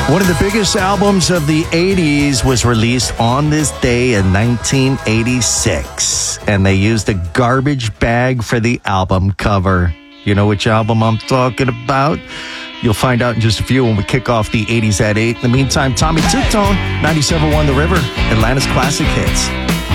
One of the biggest albums of the 80s was released on this day in 1986, and they used a garbage bag for the album cover. You know which album I'm talking about? You'll find out in just a few when we kick off the 80s at 8. In the meantime, Tommy Two-Tone, 97.1 The River, Atlanta's classic hits.